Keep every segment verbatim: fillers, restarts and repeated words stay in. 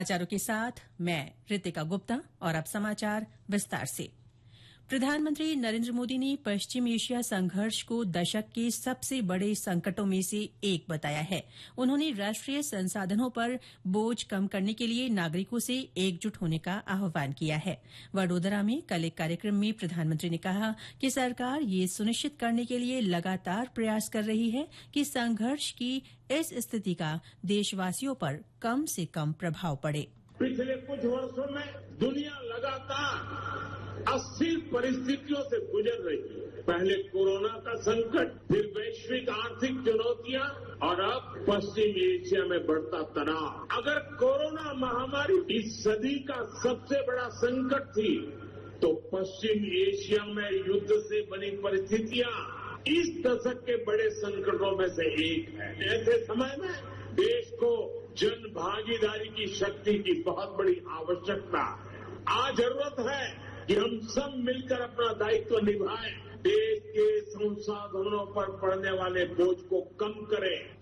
समाचारों के साथ मैं रितिका गुप्ता और अब समाचार विस्तार से। प्रधानमंत्री नरेंद्र मोदी ने पश्चिम एशिया संघर्ष को दशक के सबसे बड़े संकटों में से एक बताया है। उन्होंने राष्ट्रीय संसाधनों पर बोझ कम करने के लिए नागरिकों से एकजुट होने का आह्वान किया है। वडोदरा में कल एक कार्यक्रम में प्रधानमंत्री ने कहा कि सरकार ये सुनिश्चित करने के लिए लगातार प्रयास कर रही है कि संघर्ष की इस स्थिति का देशवासियों पर कम से कम प्रभाव पड़े। पिछले कुछ वर्षों में दुनिया लगातार अस्थिर परिस्थितियों से गुजर रही है। पहले कोरोना का संकट, फिर वैश्विक आर्थिक चुनौतियां और अब पश्चिम एशिया में बढ़ता तनाव। अगर कोरोना महामारी इस सदी का सबसे बड़ा संकट थी, तो पश्चिम एशिया में युद्ध से बनी परिस्थितियां इस दशक के बड़े संकटों में से एक है। ऐसे समय में देश को जन भागीदारी की शक्ति की बहुत बड़ी आवश्यकता है। आज जरूरत है कि हम सब मिलकर अपना दायित्व निभाएं, देश के संसाधनों पर पड़ने वाले बोझ को कम करें।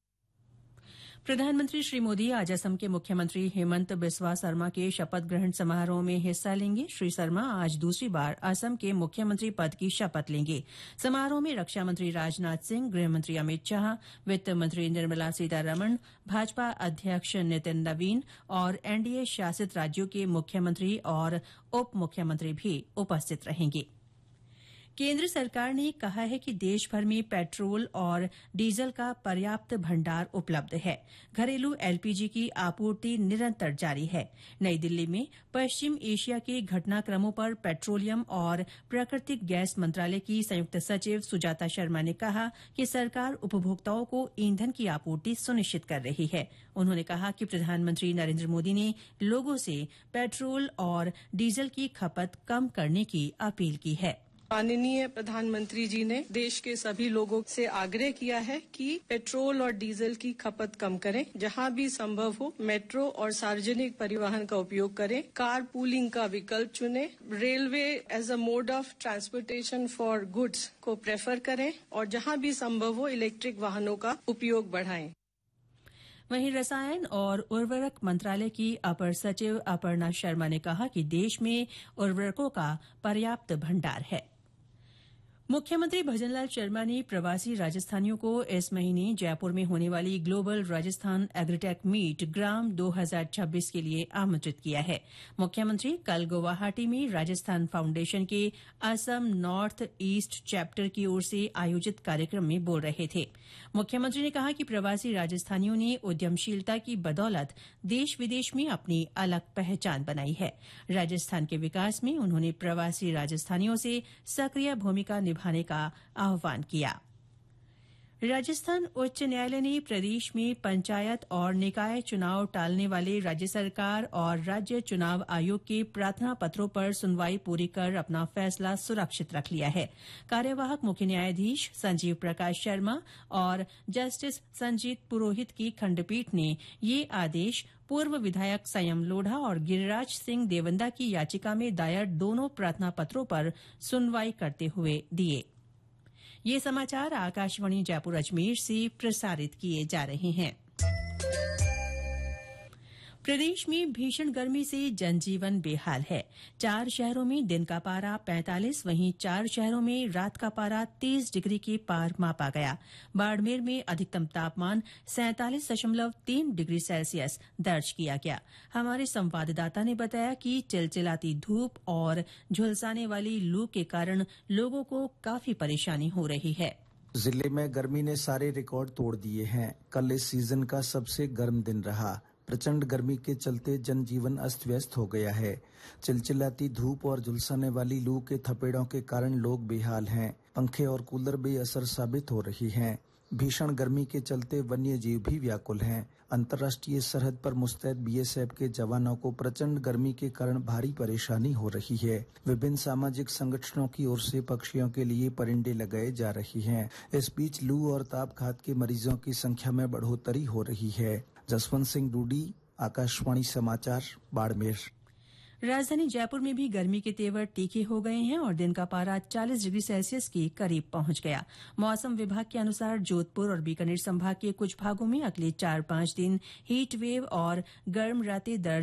प्रधानमंत्री श्री मोदी आज असम के मुख्यमंत्री हेमंत बिस्वा शर्मा के शपथ ग्रहण समारोह में हिस्सा लेंगे। श्री शर्मा आज दूसरी बार असम के मुख्यमंत्री पद की शपथ लेंगे। समारोह में रक्षा मंत्री राजनाथ सिंह, गृह मंत्री अमित शाह, वित्त मंत्री निर्मला सीतारमण, भाजपा अध्यक्ष नितिन नवीन और एनडीए शासित राज्यों के मुख्यमंत्री और उप मुख्यमंत्री भी उपस्थित रहेंगे। केंद्र सरकार ने कहा है कि देशभर में पेट्रोल और डीजल का पर्याप्त भंडार उपलब्ध है। घरेलू एलपीजी की आपूर्ति निरंतर जारी है। नई दिल्ली में पश्चिम एशिया के घटनाक्रमों पर पेट्रोलियम और प्राकृतिक गैस मंत्रालय की संयुक्त सचिव सुजाता शर्मा ने कहा कि सरकार उपभोक्ताओं को ईंधन की आपूर्ति सुनिश्चित कर रही है। उन्होंने कहा कि प्रधानमंत्री नरेंद्र मोदी ने लोगों से पेट्रोल और डीजल की खपत कम करने की अपील की है। माननीय प्रधानमंत्री जी ने देश के सभी लोगों से आग्रह किया है कि पेट्रोल और डीजल की खपत कम करें। जहां भी संभव हो मेट्रो और सार्वजनिक परिवहन का उपयोग करें, कार पूलिंग का विकल्प चुनें, railway as a mode of transportation for goods को प्रेफर करें और जहां भी संभव हो इलेक्ट्रिक वाहनों का उपयोग बढ़ाएं। वहीं रसायन और उर्वरक मंत्रालय की अपर सचिव अपर्णा शर्मा ने कहा कि देश में उर्वरकों का पर्याप्त भंडार है। मुख्यमंत्री भजनलाल शर्मा ने प्रवासी राजस्थानियों को इस महीने जयपुर में होने वाली ग्लोबल राजस्थान एग्रीटेक मीट ग्राम दो हज़ार छब्बीस के लिए आमंत्रित किया है। मुख्यमंत्री कल गुवाहाटी में राजस्थान फाउंडेशन के असम नॉर्थ ईस्ट चैप्टर की ओर से आयोजित कार्यक्रम में बोल रहे थे। मुख्यमंत्री ने कहा कि प्रवासी राजस्थानियों ने उद्यमशीलता की बदौलत देश विदेश में अपनी अलग पहचान बनाई है। राजस्थान के विकास में उन्होंने प्रवासी राजस्थानियों से सक्रिय भूमिका निभाने का आह्वान किया। राजस्थान उच्च न्यायालय ने प्रदेश में पंचायत और निकाय चुनाव टालने वाले राज्य सरकार और राज्य चुनाव आयोग के प्रार्थना पत्रों पर सुनवाई पूरी कर अपना फैसला सुरक्षित रख लिया है। कार्यवाहक मुख्य न्यायाधीश संजीव प्रकाश शर्मा और जस्टिस संजीत पुरोहित की खंडपीठ ने ये आदेश पूर्व विधायक संयम लोढ़ा और गिरिराज सिंह देवंदा की याचिका में दायर दोनों प्रार्थना पत्रों पर सुनवाई करते हुए दिए। ये समाचार आकाशवाणी जयपुर अजमेर से प्रसारित किए जा रहे हैं। प्रदेश में भीषण गर्मी से जनजीवन बेहाल है। चार शहरों में दिन का पारा पैंतालीस, वहीं चार शहरों में रात का पारा तीस डिग्री के पार मापा गया। बाड़मेर में अधिकतम तापमान सैंतालीस दशमलव तीन डिग्री सेल्सियस दर्ज किया गया। हमारे संवाददाता ने बताया कि चिलचिलाती धूप और झुलसाने वाली लू के कारण लोगों को काफी परेशानी हो रही है। जिले में गर्मी ने सारे रिकॉर्ड तोड़ दिए हैं। कल इस सीजन का सबसे गर्म दिन रहा। प्रचंड गर्मी के चलते जनजीवन अस्त व्यस्त हो गया है। चिलचिलाती धूप और झुलसाने वाली लू के थपेड़ों के कारण लोग बेहाल हैं। पंखे और कूलर बेअसर साबित हो रही हैं। भीषण गर्मी के चलते वन्य जीव भी व्याकुल हैं। अंतर्राष्ट्रीय सरहद पर मुस्तैद बीएसएफ के जवानों को प्रचंड गर्मी के कारण भारी परेशानी हो रही है। विभिन्न सामाजिक संगठनों की ओर से पक्षियों के लिए परिंदे लगाए जा रही हैं। इस बीच लू और तापघात के मरीजों की संख्या में बढ़ोतरी हो रही है। जसवंत सिंह डूडी, आकाशवाणी समाचार, बाड़मेर। राजधानी जयपुर में भी गर्मी के तेवर तीखे हो गए हैं और दिन का पारा चालीस डिग्री सेल्सियस के करीब पहुंच गया। मौसम विभाग के अनुसार जोधपुर और बीकानेर संभाग के कुछ भागों में अगले चार पांच दिन हीट वेव और गर्म रातें दर्ज